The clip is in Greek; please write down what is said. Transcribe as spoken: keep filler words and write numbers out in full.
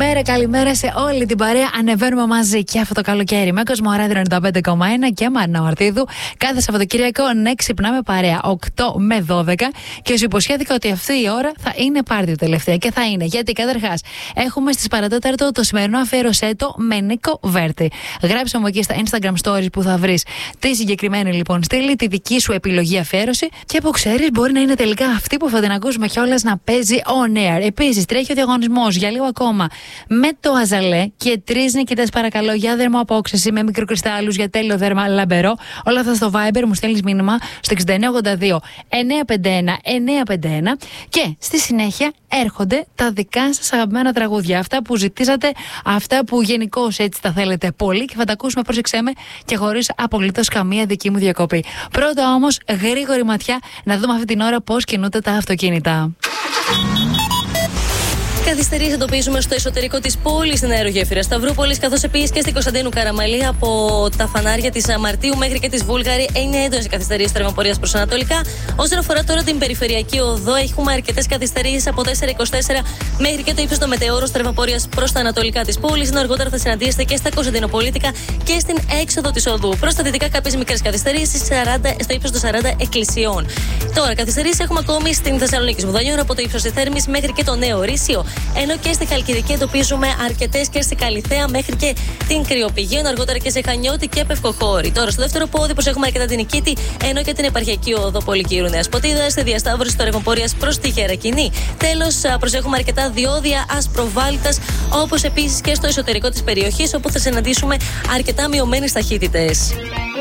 Καλημέρα, καλημέρα σε όλη την παρέα. Ανεβαίνουμε μαζί και αυτό το καλοκαίρι με Κοσμοράδιο ενενήντα πέντε κόμμα ένα και Μανώαρτιδου. Κάθε Σαββατοκύριακο ναι, ξυπνάμε παρέα οκτώ με δώδεκα. Και σου υποσχέθηκα ότι αυτή η ώρα θα είναι πάρτι τελευταία. Και θα είναι γιατί καταρχάς έχουμε στις παρατέταρτο το σημερινό αφιερωσέτο με Νίκο Βέρτη. Γράψε μου εκεί στα Instagram stories που θα βρεις τη συγκεκριμένη λοιπόν στήλη, τη δική σου επιλογή αφιέρωση. Και που ξέρεις, μπορεί να είναι τελικά αυτή που θα την ακούσουμε κιόλας να παίζει on air. Επίσης, τρέχει ο διαγωνισμός για λίγο ακόμα με το Αζαλέ και τρεις νικητές παρακαλώ για δερμοαπόξεση με μικροκριστάλλους για τέλειο δέρμα λαμπερό. Όλα αυτά στο Viber μου στέλνεις μήνυμα στο εξήντα εννιά ογδόντα δύο εννιακόσια πενήντα ένα εννιακόσια πενήντα ένα και στη συνέχεια έρχονται τα δικά σας αγαπημένα τραγούδια. Αυτά που ζητήσατε, αυτά που γενικώς έτσι τα θέλετε πολύ και θα τα ακούσουμε, πρόσεξέ με, και χωρίς απολύτως καμία δική μου διακοπή. Πρώτα όμως, γρήγορη ματιά να δούμε αυτή την ώρα πώς κινούνται τα αυτοκίνητα. Καθυστερήσεις εντοπίζουμε στο εσωτερικό της πόλης στην αερογέφυρα Σταυρούπολης, καθώς επίσης και στην Κωνσταντίνου Καραμαλή από τα φανάρια της Αμαρτίου μέχρι και της Βούλγαρη. Είναι έντονες οι καθυστερήσεις τρεμαπορίας προς Ανατολικά. Όσον αφορά τώρα την περιφερειακή οδό, έχουμε αρκετές καθυστερήσεις από τέσσερα είκοσι τέσσερα μέχρι και το ύψος των μετεώρων τρεμαπορίας προς τα ανατολικά της πόλης. Ενώ αργότερα θα συναντήσετε και στα Κωνσταντινοπολίτικα και στην έξοδο της οδού. Προς τα δυτικά, κάποιες μικρές καθυστερήσεις στο ύψος των σαράντα εκκλησιών. Τώρα, καθυστερήσεις έχουμε ακόμη στην Θεσσαλονίκη Βουδανιών από το ύψος της Θέρμης μέχρι και το Νέο Ρήσιο. Ενώ και στη Χαλκιδική εντοπίζουμε αρκετές και στη Καλιθέα μέχρι και την Κρυοπηγή, ενώ αργότερα και σε Χανιώτη και Πευκοχώρη. Τώρα στο δεύτερο πόδι προσέχουμε αρκετά την Νικήτη, ενώ και την επαρχιακή οδό Πολυκύρου Νέας Ποτίδας, στη διασταύρωση του ρευματοπορίας προς τη Χερακινή. Τέλος, προσέχουμε αρκετά διόδια ασπροβάλτας, όπως επίσης και στο εσωτερικό της περιοχής, όπου θα συναντήσουμε αρκετά μειωμένες ταχύτητες.